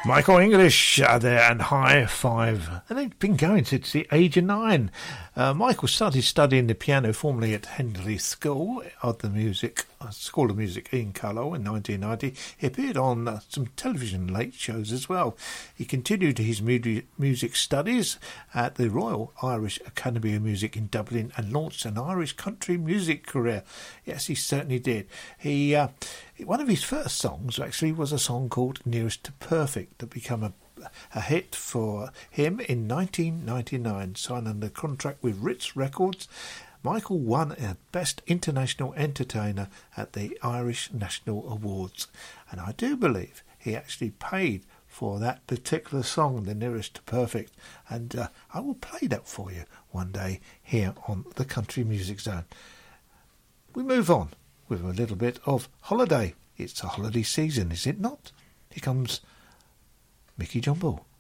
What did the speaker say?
Michael English there and High Five. And they've been going since the age of 9. Michael started studying the piano formerly at Henley School of the Music, School of Music in Carlisle in 1990. He appeared on some television late shows as well. He continued his music studies at the Royal Irish Academy of Music in Dublin and launched an Irish country music career. Yes, he certainly did. One of his first songs actually was a song called Nearest to Perfect that became a hit for him in 1999, signed under contract with Ritz Records. Michael won a Best International Entertainer at the Irish National Awards, and I do believe he actually paid for that particular song, The Nearest to Perfect, and I will play that for you one day here on the Country Music Zone. We move on with a little bit of holiday. It's a holiday season, is it not? Here comes Mickey John Ball.